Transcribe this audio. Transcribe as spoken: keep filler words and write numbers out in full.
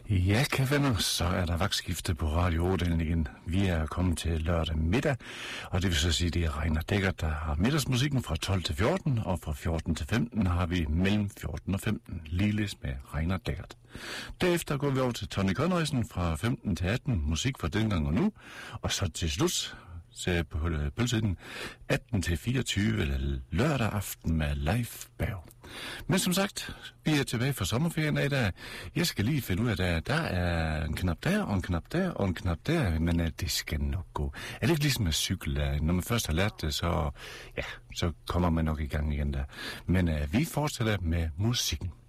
Ja, kære venner, så er der vagtskifte på Radio otte igen. Vi er kommet til lørdag middag, og det vil så sige, det er Reiner Dækkert, der har middagsmusikken fra tolv til fjorten, og fra fjorten til femten har vi mellem fjorten og femten, ligeledes med Reiner Dækkert. Derefter går vi over til Tony Conradsen fra femten til atten, musik fra dengang og nu, og så til slut så på pølsiden atten til fireogtyve lørdag aften med Leif Berg. Men som sagt, vi er tilbage fra sommerferien af dag. Jeg skal lige finde ud af, at der er en knap der, og en knap der, og en knap der, men uh, det skal nok gå. Er det ikke ligesom med cykel? Uh, når man først har lært det, så, ja, så kommer man nok i gang igen der. Men uh, vi fortsætter med musikken.